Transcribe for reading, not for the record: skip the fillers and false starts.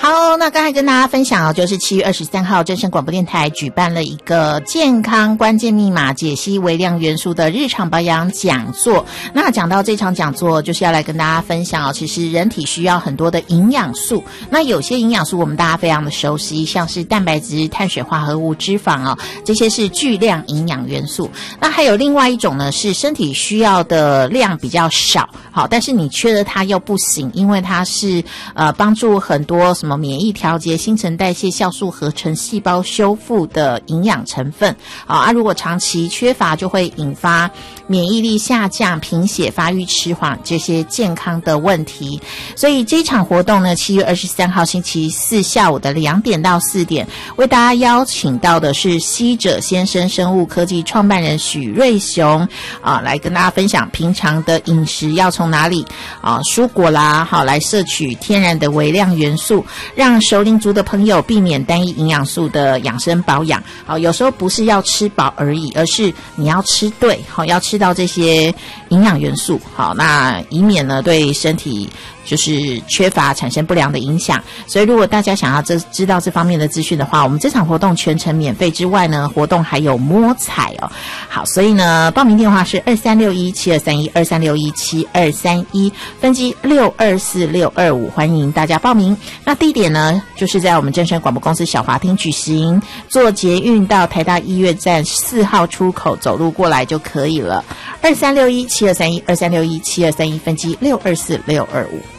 好，那刚才跟大家分享就是7月23号正声广播电台举办了一个健康关键密码解析微量元素的日常保养讲座。那讲到这场讲座，就是要来跟大家分享其实人体需要很多的营养素。那有些营养素我们大家非常的熟悉，像是蛋白质、碳水化合物、脂肪这些是巨量营养元素。那还有另外一种呢，是身体需要的量比较少，好，但是你缺了它又不行，因为它是帮助很多什么免疫调节、新陈代谢、酵素合成、细胞修复的营养成分如果长期缺乏，就会引发免疫力下降、贫血、发育迟缓这些健康的问题。所以这场活动呢，7月23号星期四下午的2点到4点，为大家邀请到的是希者先生生物科技创办人许瑞雄来跟大家分享平常的饮食要从哪里蔬果啦来摄取天然的微量元素，让熟龄族的朋友避免单一营养素的养生保养。有时候不是要吃饱而已，而是你要吃对，要吃到这些营养元素，那以免呢对身体就是缺乏产生不良的影响。所以如果大家想要知道这方面的资讯的话，我们这场活动全程免费之外呢，活动还有摸彩好，所以呢报名电话是23617231 23617231，分机624625，欢迎大家报名。那地点呢就是在我们正声广播公司小华厅举行，坐捷运到台大医院站4号出口走路过来就可以了。23617231 23617231，分机624625。